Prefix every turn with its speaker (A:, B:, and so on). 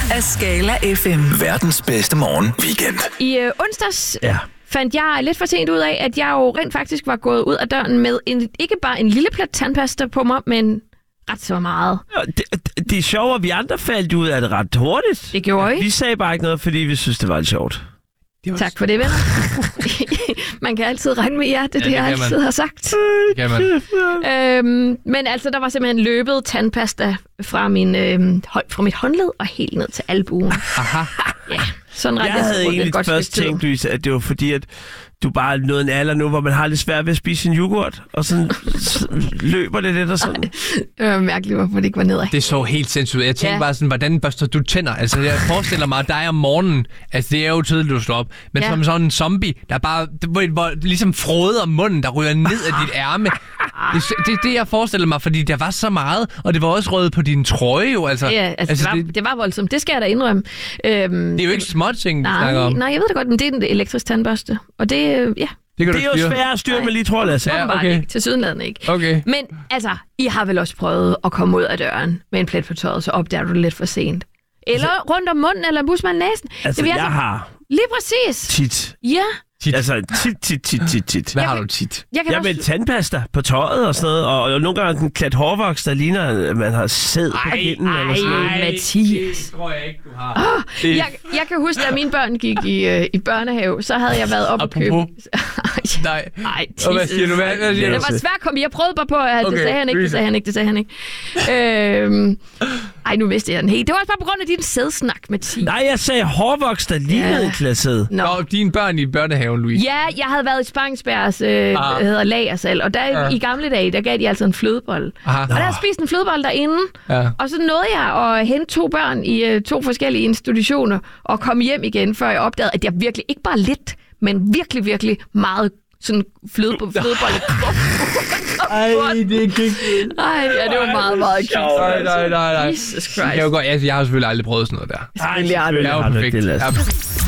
A: af Skala FM.
B: Verdens bedste morgen-weekend.
C: I onsdags fandt jeg lidt for sent ud af, at jeg jo rent faktisk var gået ud af døren med ikke bare en lille plet tandpasta på mig, men ret så meget.
D: Det er sjovt, at vi andre faldt ud af det ret hurtigt.
C: Det gjorde I.
D: Vi sagde bare ikke noget, fordi vi synes, det var lidt sjovt.
C: Tak for det, venner. Man kan altid regne med jer, det jeg altid har sagt.
E: Det kan man.
C: Men altså, der var simpelthen løbet tandpasta fra mit håndled og helt ned til albuen.
E: Aha.
C: Ja, sådan ret.
D: Jeg havde egentlig først tænkt, Louise, at det var fordi, at du bare nåede en alder nu, hvor man har lidt svært ved at spise sin yoghurt, og sådan løber det lidt og sådan.
C: Det var mærkeligt, hvorfor det ikke var nedad.
E: Det så helt sindssygt ud. Jeg tænkte bare sådan, hvordan børster du tænder? Altså, jeg forestiller mig, at dig om morgenen, altså det er jo tidligt, du slår op, men som sådan en zombie, der bare, hvor ligesom froder munden, der ryger ned af dit ærme. Det er det, jeg forestiller mig, fordi der var så meget, og det var også røget på din trøje jo. Altså,
C: ja, det var voldsomt. Det skal jeg da indrømme.
E: Det er jo ikke småting, du snakker om.
C: Nej, jeg ved det godt, men det er en elektrisk tandbørste. Og det,
D: det er jo svært at styre med lige, tror jeg.
C: Ja, okay. Ikke. Til sydenlandet ikke.
E: Okay.
C: Men altså, I har vel også prøvet at komme ud af døren med en plet på tøjet, så opdager du det lidt for sent. Eller rundt om munden, eller busmand næsen.
D: Altså, jeg har...
C: Lige præcis.
D: Tit.
C: Ja.
D: Altså, tit.
E: Hvad har du tit?
D: Jeg vil tandpasta på tøjet og sådan noget, og nogle gange en klat hårvoks, der ligner, at man har sæd på kinden.
C: Ej, Mathias.
E: Det tror jeg ikke, du har.
C: Jeg kan huske, da mine børn gik i børnehave, så havde jeg været op og købe...
E: Nej.
C: Hvad siger du? Det var svært at komme i. Jeg prøvede bare på, at det sagde han ikke. Ej, nu vidste jeg den helt. Det var også bare på grund af din sædsnak, Mathias.
D: Nej, jeg sagde hårvoks, der lignede en klat sæd.
E: Nå, dine børn i børnehaven, Louise.
C: Ja, jeg havde været i Spangsbergs hedder lagersal, og der i gamle dage, der gav de altså en flødebolle. Og der havde jeg spist en flødebolle derinde, og så nåede jeg at hente 2 børn i 2 forskellige institutioner og komme hjem igen, før jeg opdagede, at jeg virkelig ikke bare lidt, men virkelig, virkelig meget sådan flødebolle.
E: Ej, det er kiks.
C: Ej, ja, det var meget, meget kiks.
E: Nej.
C: Jesus Christ.
E: Jeg har selvfølgelig aldrig prøvet sådan noget der.
D: Selvfølgelig har du ikke det, Lasse.